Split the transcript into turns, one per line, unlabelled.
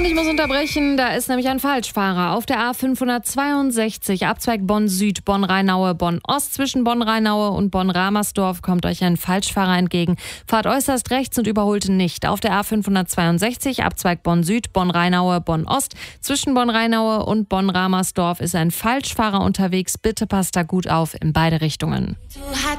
Und ich muss unterbrechen, da ist nämlich ein Falschfahrer. Auf der A562, Abzweig Bonn-Süd, Bonn-Rheinaue, Bonn-Ost. Zwischen Bonn-Rheinaue und Bonn-Ramersdorf kommt euch ein Falschfahrer entgegen. Fahrt äußerst rechts und überholt nicht. Auf der A562, Abzweig Bonn-Süd, Bonn-Rheinaue, Bonn-Ost. Zwischen Bonn-Rheinaue und Bonn-Ramersdorf ist ein Falschfahrer unterwegs. Bitte passt da gut auf in beide Richtungen.